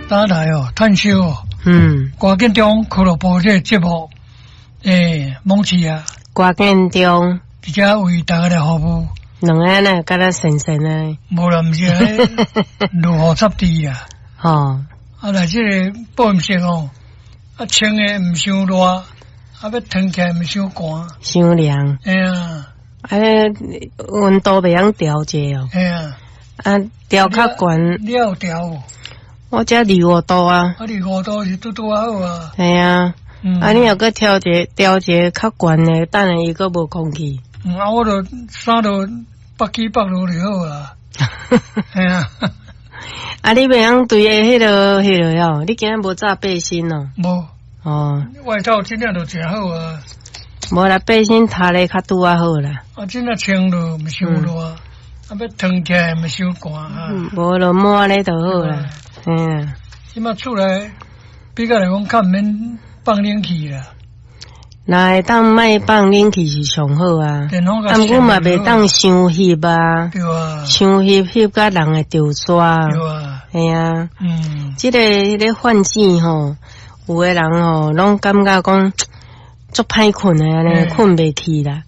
打来哦，探修哦，歌建中俱乐部这个节目，蒙起啊， 歌建中， 直接为大家来服务。 两个呢，甲咱神神呢， 无啦，毋是如何插地啊？ 哦， 啊，来这个保险性哦，啊，穿的毋伤热，啊，要脱起来毋伤寒， 伤凉。 哎呀， 温度袂晓调节哦。 哎呀， 啊，调较悬， 你有调？ 我这25度啊。 25度是拄好啊。 系啊，你若个调节较悬的，等下伊个无空气。 啊，我就衫就北起北落就好啊。哎呀， 你袂晓对迄个哦，你今日无炸背心哦？ 无。 哦。 外套尽量就真好啊。 无啦，背心擦咧较拄啊好啦。 尽量穿落毋伤热，啊，要脱起来毋伤寒啊。 无就抹咧就好啦。 即马厝内比较来讲，较毋免放冷气啦。 那会当卖放冷气是上好啊。毋过嘛袂当伤翕啊。 对啊。 伤翕甲人会着沙。 对啊。 系啊。即个换季吼，有诶人吼，拢感觉讲足歹困诶，安尼困袂去啦。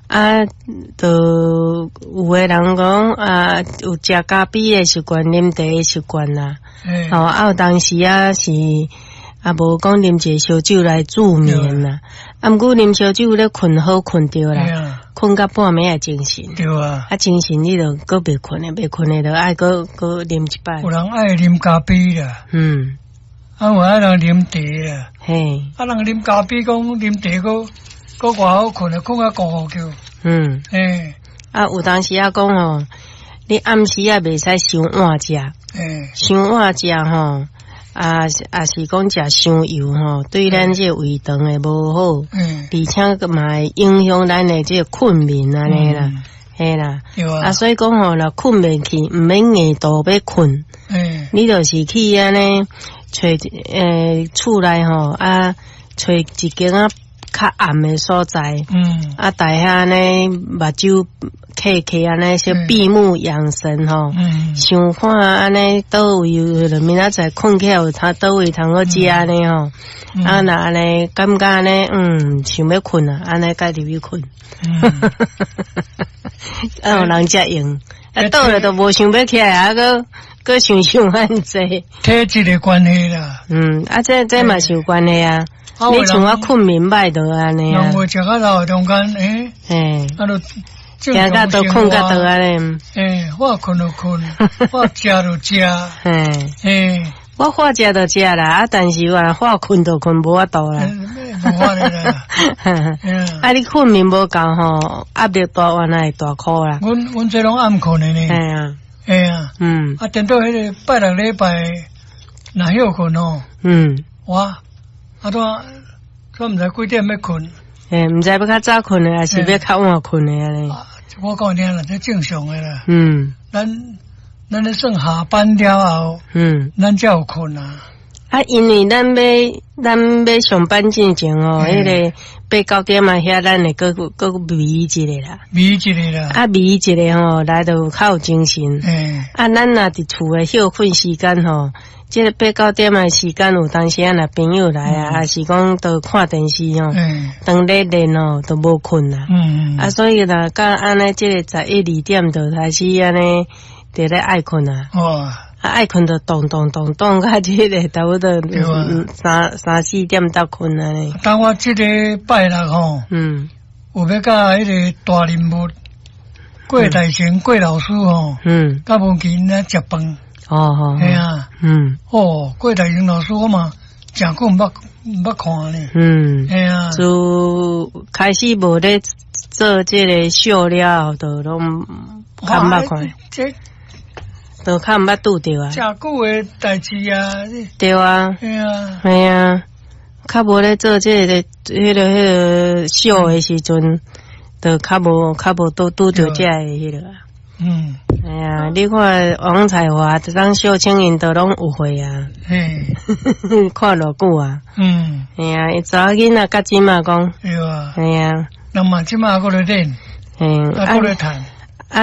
就有诶人讲有食咖啡诶习惯，啉茶诶习惯啦。有当时是无讲啉一个烧酒来助眠啦。毋过啉烧酒咧困好困着啦，困到半暝也精神。 对啊。 精神你就搁袂困诶，袂困诶就爱搁啉一摆。 有人爱啉咖啡啦。有爱人啉茶啦。 嘿。 人啉咖啡讲啉茶搁偌好困啊，困啊咕咕叫。 有当时讲吼，你暗时袂使伤晚食。伤晚食吼，是讲食伤油吼，对咱这胃肠会无好。而且嘛会影响咱的这困眠安尼啦。嘿啦。所以讲吼，若困袂去，毋免硬度要困。你就是去安尼找厝内吼找一间较暗的所在。大下呢目睭开安尼，小闭目养神吼。想看安尼倒位有明仔载困起来有倒位通好食安尼吼。若安尼感觉安尼想要困啊，安尼该入去困。有人遮用，倒了都无想要起来，搁想安济。 体质的关系啦。 这嘛是有关系啊。你像我困眠歹就安尼啊。 我食到老中间， 行到都困到倒安尼。 我困就困，我食就食。 我话食就食啦，但是我话困就困，无法度啦。 无法啦。 你困眠无够吼，压力大，原来会大哭啦。 阮这拢暗困的呢。等到迄个拜六礼拜，若休困哦。哇！都毋知几点要困。 毋知要较早困的，还是要较晚困的安尼。 我讲听啦，这正常的啦。咱咧算下班了后，咱才有困啊。 因为咱要上班之前哦，迄个8、9点遐咱会搁眯一下啦。眯一下吼，来就较有精神。咱若伫厝诶休困时间吼。这个8、9点的时间，有当时若朋友来还是讲都看电视吼，当咧练哦，都无困啦。所以啦，到安尼这个11、2点就开始安尼，就咧爱困啊。爱困就动，到这个差不多3、4点到困啊呢。 当我这个拜六吼，有要甲迄个大人物郭大成郭老师吼，甲文琪来食饭。系啊。郭大成老师我嘛真久毋捌看呢。系啊。 就开始无咧做这个秀了，就拢较毋捌看。都较毋捌拄着啊。 真久诶代志啊。 对啊。系啊。较无咧做这个迄个秀诶时阵，就较无拄着这个迄个啊。你看王彩华这张秀清因都拢有会啊。看偌久啊。伊查囡仔甲即嘛讲。 人嘛即嘛还搁咧练，还搁咧谈。